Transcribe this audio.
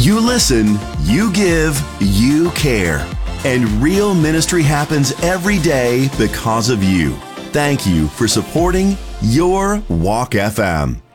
You listen, you give, you care. And real ministry happens every day because of you. Thank you for supporting Your Walk FM.